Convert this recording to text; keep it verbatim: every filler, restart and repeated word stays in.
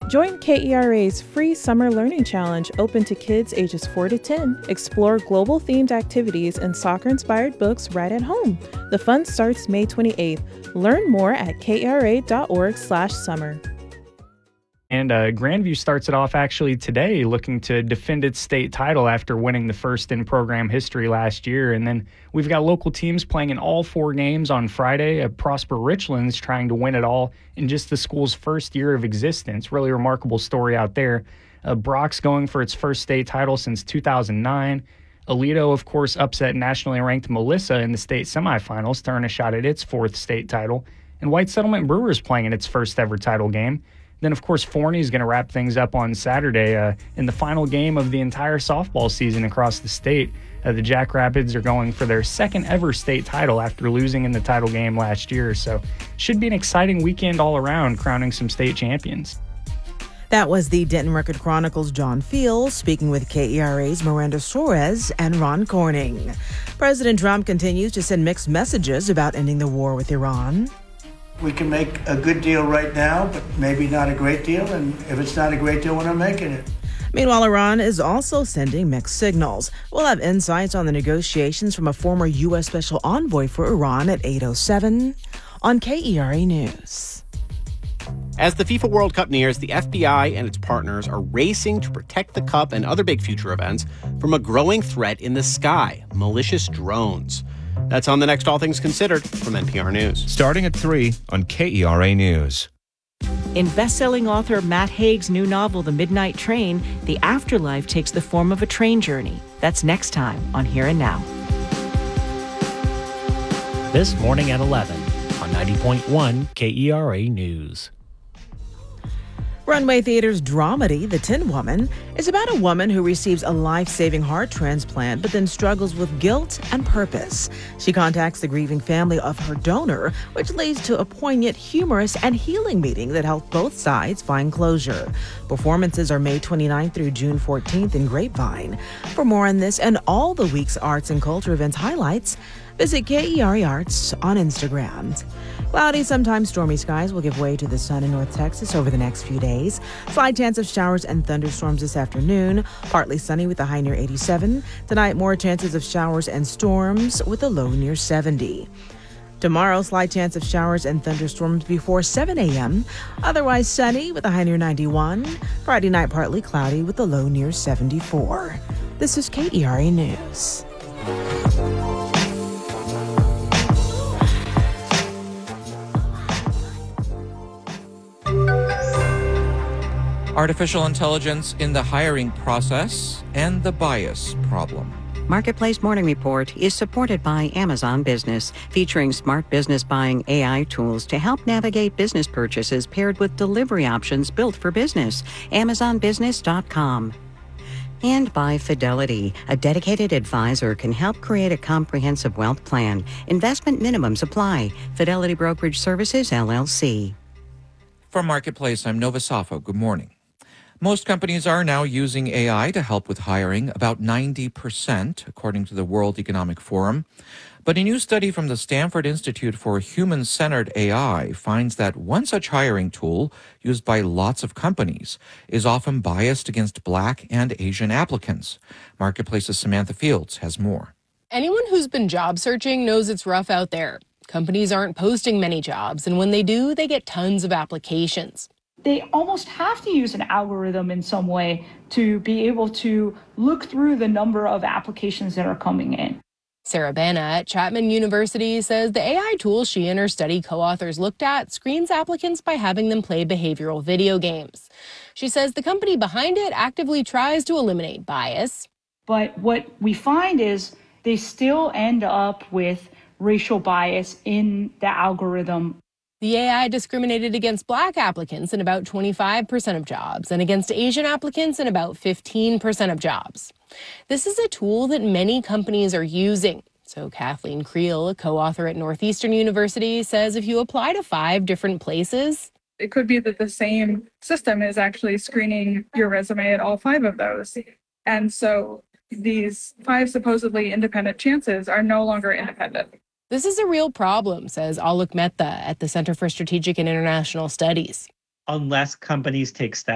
Join K E R A's free Summer Learning Challenge open to kids ages four to ten. Explore global-themed activities and soccer-inspired books right at home. The fun starts May twenty-eighth. Learn more at kera.org slash summer. And uh, Grandview starts it off actually today, looking to defend its state title after winning the first in program history last year. And then we've got local teams playing in all four games on Friday. Uh, Prosper Richlands trying to win it all in just the school's first year of existence. Really remarkable story out there. Uh, Brock's going for its first state title since two thousand nine. Aledo, of course, upset nationally ranked Melissa in the state semifinals to earn a shot at its fourth state title. And White Settlement Brewers playing in its first ever title game. Then, of course, Forney is going to wrap things up on Saturday uh, in the final game of the entire softball season across the state. Uh, the Jackrapids are going for their second ever state title after losing in the title game last year. So should be an exciting weekend all around, crowning some state champions. That was the Denton Record Chronicle's John Fields speaking with K E R A's Miranda Suarez and Ron Corning. President Trump continues to send mixed messages about ending the war with Iran. We can make a good deal right now, but maybe not a great deal. And if it's not a great deal, we're not making it. Meanwhile, Iran is also sending mixed signals. We'll have insights on the negotiations from a former U S Special Envoy for Iran at eight oh seven on K E R A News. As the FIFA World Cup nears, the F B I and its partners are racing to protect the Cup and other big future events from a growing threat in the sky, malicious drones. That's on the next All Things Considered from N P R News. Starting at three on K E R A News. In best-selling author Matt Haig's new novel, The Midnight Train, the afterlife takes the form of a train journey. That's next time on Here and Now. This morning at eleven on ninety point one K E R A News. Runway Theater's dramedy, The Tin Woman, is about a woman who receives a life-saving heart transplant but then struggles with guilt and purpose. She contacts the grieving family of her donor, which leads to a poignant, humorous, and healing meeting that helps both sides find closure. Performances are May twenty-ninth through June fourteenth in Grapevine. For more on this and all the week's arts and culture events highlights, visit K E R A Arts on Instagram. Cloudy, sometimes stormy skies will give way to the sun in North Texas over the next few days. Slight chance of showers and thunderstorms this afternoon. Partly sunny with a high near eighty-seven. Tonight, more chances of showers and storms with a low near seventy. Tomorrow, slight chance of showers and thunderstorms before seven a.m. Otherwise sunny with a high near ninety-one. Friday night, partly cloudy with a low near seventy-four. This is K E R A News. Artificial intelligence in the hiring process and the bias problem. Marketplace Morning Report is supported by Amazon Business, featuring smart business buying A I tools to help navigate business purchases paired with delivery options built for business. amazon business dot com. And by Fidelity, a dedicated advisor can help create a comprehensive wealth plan. Investment minimums apply. Fidelity Brokerage Services, L L C. For Marketplace, I'm Nova Safo. Good morning. Most companies are now using A I to help with hiring, about ninety percent, according to the World Economic Forum. But a new study from the Stanford Institute for Human-Centered A I finds that one such hiring tool, used by lots of companies, is often biased against Black and Asian applicants. Marketplace's Samantha Fields has more. Anyone who's been job searching knows it's rough out there. Companies aren't posting many jobs, and when they do, they get tons of applications. They almost have to use an algorithm in some way to be able to look through the number of applications that are coming in. Sarah Bana at Chapman University says the A I tool she and her study co-authors looked at screens applicants by having them play behavioral video games. She says the company behind it actively tries to eliminate bias. But what we find is they still end up with racial bias in the algorithm. The A I discriminated against Black applicants in about twenty-five percent of jobs and against Asian applicants in about fifteen percent of jobs. This is a tool that many companies are using. So Kathleen Creel, a co-author at Northeastern University, says if you apply to five different places, it could be that the same system is actually screening your resume at all five of those. And so these five supposedly independent chances are no longer independent. This is a real problem, says Alok Mehta at the Center for Strategic and International Studies. Unless companies take steps